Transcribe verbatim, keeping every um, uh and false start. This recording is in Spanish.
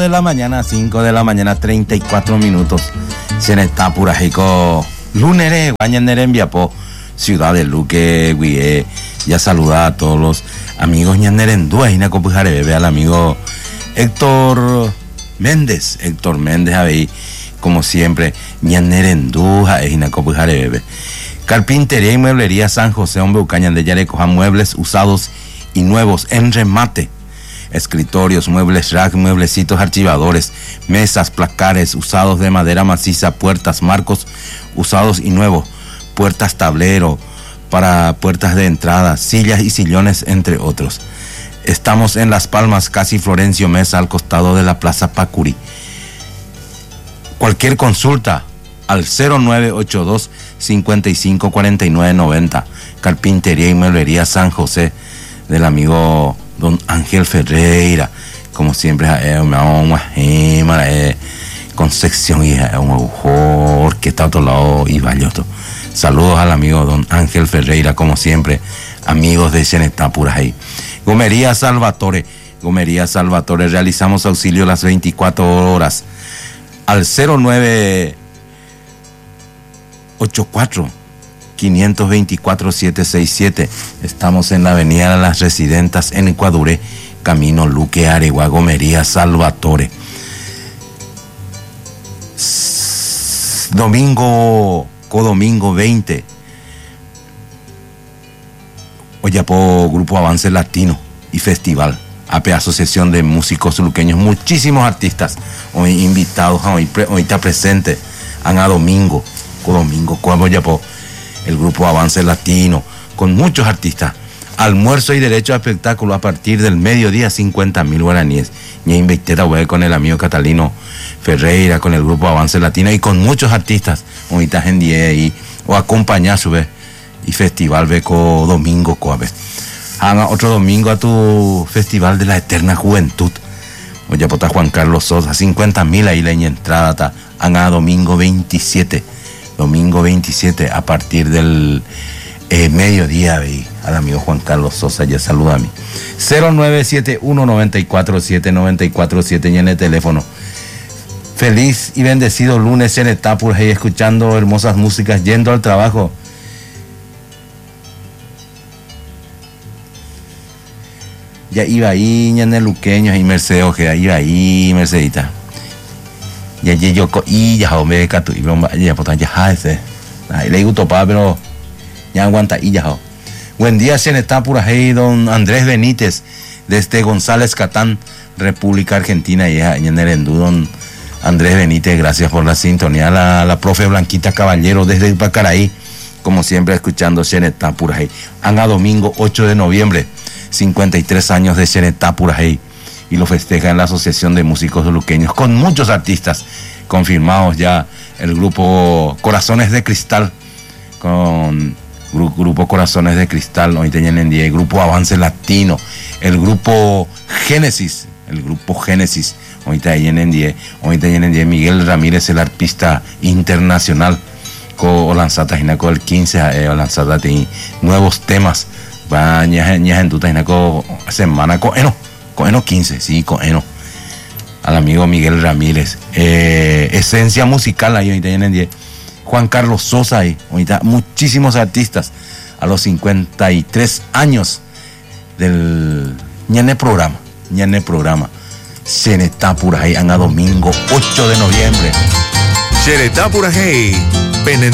de la mañana, cinco de la mañana, treinta y cuatro minutos. Se está pura jico. Lunere, guañanere en Viapó, ciudad de Luque, Guie. Ya saluda a todos los amigos ñanerendúa y Nacopujare, bebé al amigo Héctor Méndez. Héctor Méndez, a ver, como siempre, ñanerendúa y Nacopujare, bebé. Carpintería y mueblería San José, hombre, Ucañan de Yarecoja, muebles usados y nuevos en remate. Escritorios, muebles rack, mueblecitos archivadores, mesas, placares usados de madera maciza, puertas, marcos usados y nuevos, puertas tablero para puertas de entrada, sillas y sillones, entre otros. Estamos en Las Palmas, casi Florencio Mesa, al costado de la Plaza Pacuri. Cualquier consulta al cero nueve ocho dos, cinco cinco, cuatro nueve nueve cero. Carpintería y mueblería San José, del amigo don Ángel Ferreira, como siempre, es una concepción y un mejor que está a otro lado y valioso. Saludos al amigo don Ángel Ferreira, como siempre, amigos de Xenetá Puras ahí. Gomería Salvatore, Gomería Salvatore, realizamos auxilio las veinticuatro horas al cero nueve ocho cuatro, cinco dos cuatro, siete seis siete. Estamos en la avenida Las Residentas en Ecuadure, camino Luque, Aregua, Gomería Salvatore. Domingo, codomingo veinte, Oyapo Grupo Avance Latino y Festival, A P Asociación de Músicos Luqueños, muchísimos artistas hoy invitados, hoy, hoy está presente, a domingo, codomingo, como Oyapo, el Grupo Avance Latino, con muchos artistas. Almuerzo y derecho a espectáculo a partir del mediodía, cincuenta mil guaraníes. Y invitera con el amigo Catalino Ferreira, con el Grupo Avance Latino y con muchos artistas. Ahorita en día y o acompañar su vez y festival beco domingo coabe. Haga otro domingo a tu festival de la eterna juventud. Oye, pota Juan Carlos Sosa, cincuenta mil ahí la entrada está. Haga domingo veintisiete. Domingo veintisiete a partir del eh, mediodía, ve, al amigo Juan Carlos Sosa, ya saluda a mí. cero nueve siete uno, nueve cuatro siete, nueve cuatro siete y en el teléfono. Feliz y bendecido lunes en Etapur, hey, escuchando hermosas músicas, yendo al trabajo. Ya iba ahí, ñane luqueños y Mercedes, que iba ahí, Mercedita. Ya yo y ya hombre catu y broma ya por ya hace ahí le gustó pa pero ya aguanta y ya. Buen día, se está por ahí don Andrés Benítez desde González Catán, República Argentina, y en el endú don Andrés Benítez, gracias por la sintonía. La, la profe Blanquita Caballero desde Pacaraí, como siempre escuchando Xenetá por ahí. Anga domingo ocho de noviembre, cincuenta y tres años de Xenetá por ahí. Y lo festeja en la Asociación de Músicos Luqueños, con muchos artistas confirmados ya. El grupo Corazones de Cristal, con gru, grupo Corazones de Cristal, hoy tenían en día el grupo Avance Latino, el grupo Génesis, el grupo Génesis, hoy tenían en día, hoy tenían en día Miguel Ramírez, el arpista internacional, con lanzata con el quince, eh, lanzata tiene nuevos temas, va ña en tu con semana con eno. Coeno quince, sí, Coeno. Al amigo Miguel Ramírez. Eh, esencia musical ahí, ahorita en diez. Juan Carlos Sosa ahí, ahorita muchísimos artistas. A los cincuenta y tres años del ñane programa, ñane programa. Xenetá por ahí, anga domingo ocho de noviembre. Xenetá por ahí,